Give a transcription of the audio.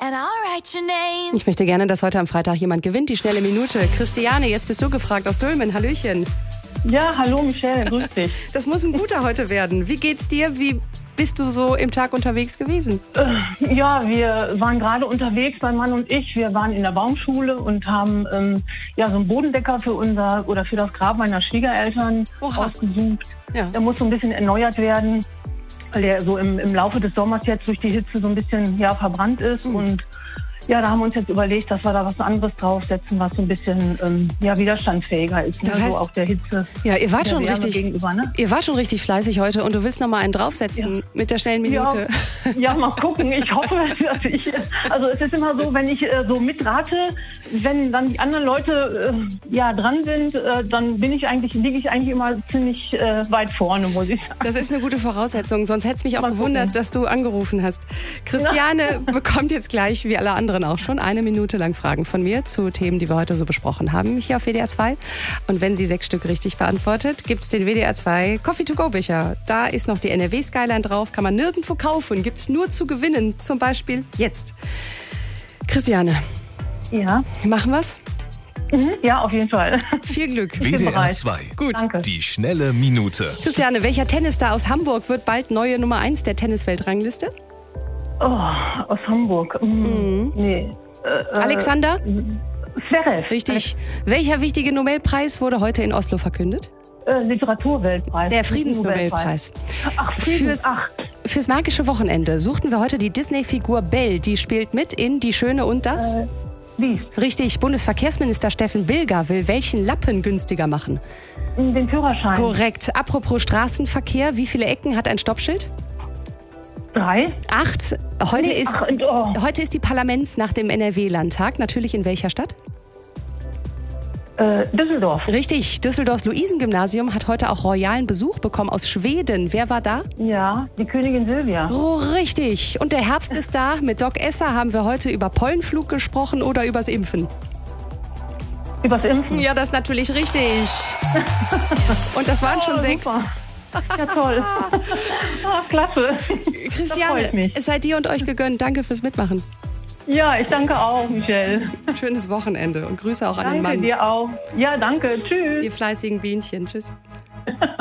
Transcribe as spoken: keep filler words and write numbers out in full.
and I'll write your name. Ich möchte gerne, dass heute am Freitag jemand gewinnt, die schnelle Minute. Christiane, jetzt bist du gefragt aus Dülmen. Hallöchen. Ja, hallo Michelle, grüß dich. Das muss ein guter heute werden. Wie geht's dir? Wie bist du so im Tag unterwegs gewesen? Äh, ja, wir waren gerade unterwegs, mein Mann und ich. Wir waren in der Baumschule und haben ähm, ja, so einen Bodendecker für unser oder für das Grab meiner Schwiegereltern Oha. ausgesucht. Ja. Der muss so ein bisschen erneuert werden, weil der so im, im Laufe des Sommers jetzt durch die Hitze so ein bisschen ja, verbrannt ist. Mhm. Und ja, da haben wir uns jetzt überlegt, dass wir da was anderes draufsetzen, was so ein bisschen ähm, ja, widerstandsfähiger ist. Das ne? heißt, so auch der Hitze. Ja, ihr wart der schon Wärme richtig. Gegenüber, ne? Ihr wart schon richtig fleißig heute und du willst noch mal einen draufsetzen Ja. mit der schnellen Minute. Ja, ja, mal gucken. Ich hoffe, dass ich. Also es ist immer so, wenn ich äh, so mitrate, wenn dann die anderen Leute äh, ja dran sind, äh, dann bin ich eigentlich, liege ich eigentlich immer ziemlich äh, weit vorne, muss ich sagen. Das ist eine gute Voraussetzung, sonst hätte es mich auch Mal gewundert, gucken. dass du angerufen hast. Christiane bekommt jetzt gleich, wie alle anderen auch schon, eine Minute lang Fragen von mir zu Themen, die wir heute so besprochen haben, hier auf W D R zwei. Und wenn sie sechs Stück richtig beantwortet, gibt es den W D R zwei Coffee-to-go-Becher. Da ist noch die N R W-Skyline drauf, kann man nirgendwo kaufen, gibt es nur zu gewinnen, zum Beispiel jetzt. Christiane, Ja, machen wir's? mhm, ja, auf jeden Fall. Viel Glück. bin W D R bereit. zwei. Gut. Danke. Die schnelle Minute. Christiane, welcher Tennisstar aus Hamburg wird bald neue Nummer eins der Tennisweltrangliste? Oh, aus Hamburg. Mhm. Nee. Äh, Alexander? Zverev. Richtig. Welcher wichtige Nobelpreis wurde heute in Oslo verkündet? Äh, Literaturweltpreis. Der Friedensnobelpreis. Ach, Friedens, Fürs, ach. fürs magische Wochenende suchten wir heute die Disney-Figur Belle. Die spielt mit in Die Schöne und das? Äh, Lies. Richtig. Bundesverkehrsminister Steffen Bilger will welchen Lappen günstiger machen? Den Führerschein. Korrekt. Apropos Straßenverkehr, wie viele Ecken hat ein Stoppschild? Drei. Acht. Heute, Nee, ist, ach, und, oh. heute ist die Parlamentsnacht im N R W-Landtag. Natürlich in welcher Stadt? Äh, Düsseldorf. Richtig. Düsseldorfs Luisengymnasium hat heute auch royalen Besuch bekommen aus Schweden. Wer war da? Ja, die Königin Silvia. Oh, richtig. Und der Herbst ist da. Mit Doc Esser haben wir heute über Pollenflug gesprochen oder übers Impfen. Übers Impfen. Ja, das ist natürlich richtig. Und das waren schon Oh, sechs. super. Ja, toll. Ach, klasse. Da Christiane, freut mich. es sei dir und euch gegönnt. Danke fürs Mitmachen. Ja, ich danke auch, Michelle. Schönes Wochenende und Grüße auch an den Danke Mann. dir auch. Ja, danke. Tschüss. Ihr fleißigen Bienchen. Tschüss.